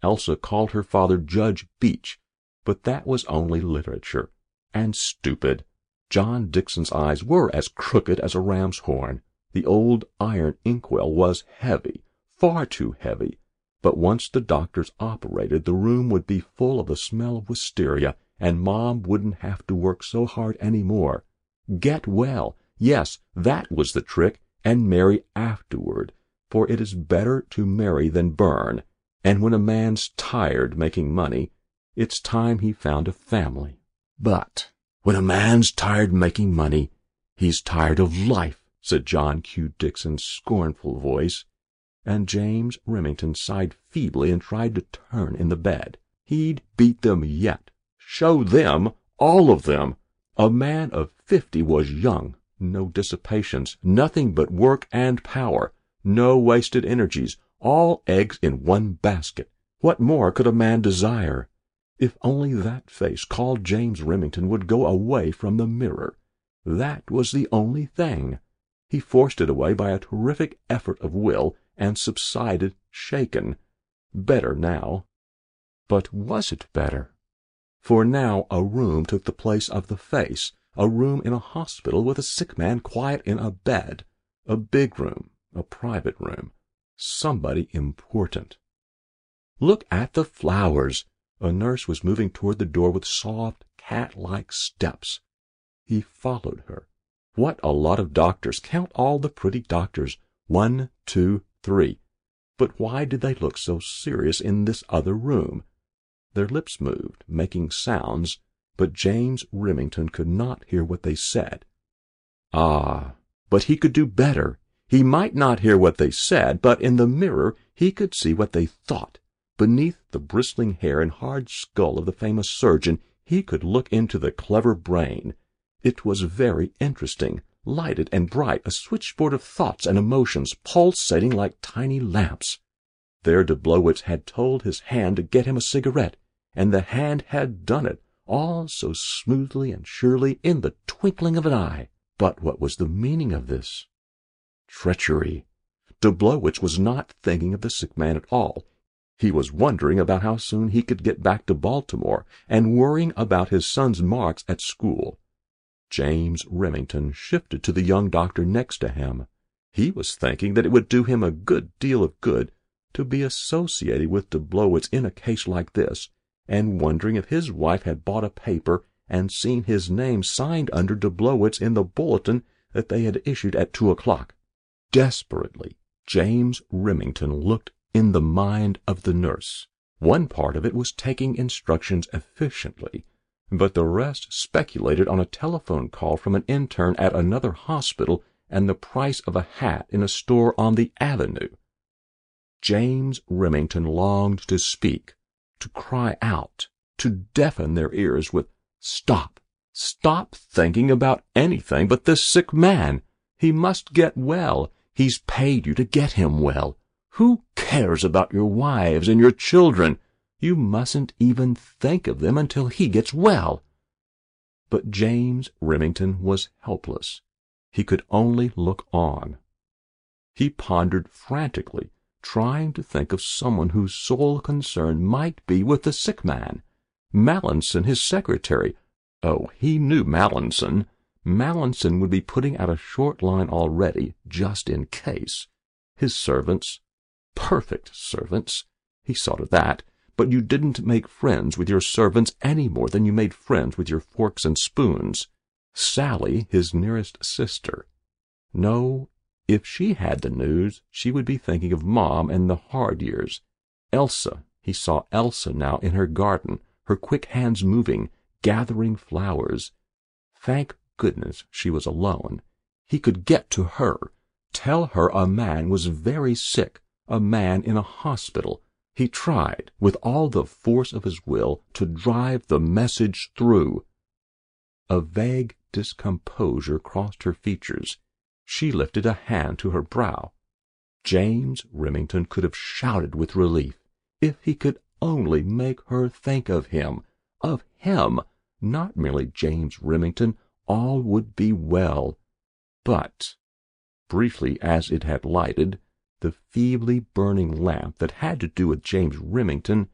Elsa called her father Judge Beach, but that was only literature, and stupid. John Dixon's eyes were as crooked as a ram's horn. The old iron inkwell was heavy, far too heavy, but once the doctors operated, the room would be full of the smell of wisteria, and Mom wouldn't have to work so hard any more. Get well, yes, that was the trick, and marry afterward, for it is better to marry than burn, and when a man's tired making money, it's time he found a family. But when a man's tired making money, he's tired of life, said John Q. Dixon's scornful voice, and James Remington sighed feebly and tried to turn in the bed. He'd beat them yet. Show them, all of them. A man of 50 was young, no dissipations, nothing but work and power, no wasted energies, all eggs in one basket. What more could a man desire? If only that face called James Remington would go away from the mirror. That was the only thing. He forced it away by a terrific effort of will and subsided shaken. Better now. But was it better? For now a room took the place of the face, a room in a hospital with a sick man quiet in a bed, a big room, a private room, somebody important. Look at the flowers! A nurse was moving toward the door with soft, cat-like steps. He followed her. What a lot of doctors! Count all the pretty doctors. 1, 2, 3. But why did they look so serious in this other room? Their lips moved, making sounds, but James Remington could not hear what they said. Ah, but he could do better. He might not hear what they said, but in the mirror he could see what they thought. Beneath the bristling hair and hard skull of the famous surgeon, he could look into the clever brain. It was very interesting, lighted and bright, a switchboard of thoughts and emotions, pulsating like tiny lamps. There Dublowitz had told his hand to get him a cigarette, and the hand had done it, all so smoothly and surely in the twinkling of an eye. But what was the meaning of this? Treachery. Dublowitz was not thinking of the sick man at all. He was wondering about how soon he could get back to Baltimore, and worrying about his son's marks at school. James Remington shifted to the young doctor next to him. He was thinking that it would do him a good deal of good to be associated with Dublowitz in a case like this, and wondering if his wife had bought a paper and seen his name signed under Dublowitz in the bulletin that they had issued at 2 o'clock. Desperately, James Remington looked in the mind of the nurse. One part of it was taking instructions efficiently, but the rest speculated on a telephone call from an intern at another hospital and the price of a hat in a store on the avenue. James Remington longed to speak, to cry out, to deafen their ears with, "Stop! Stop thinking about anything but this sick man. He must get well. He's paid you to get him well. Who cares about your wives and your children? You mustn't even think of them until he gets well." But James Remington was helpless. He could only look on. He pondered frantically, trying to think of someone whose sole concern might be with the sick man. Mallinson, his secretary. Oh, he knew Mallinson. Mallinson would be putting out a short line already, just in case. His servants. Perfect servants. He saw to that. But you didn't make friends with your servants any more than you made friends with your forks and spoons. Sally, his nearest sister. No, if she had the news, she would be thinking of Mom and the hard years. Elsa, he saw Elsa now in her garden, her quick hands moving, gathering flowers. Thank goodness she was alone. He could get to her, tell her a man was very sick, a man in a hospital. He tried, with all the force of his will, to drive the message through. A vague discomposure crossed her features. She lifted a hand to her brow. James Remington could have shouted with relief. If he could only make her think of him, not merely James Remington, all would be well. But, briefly as it had lighted, the feebly burning lamp that had to do with James Remington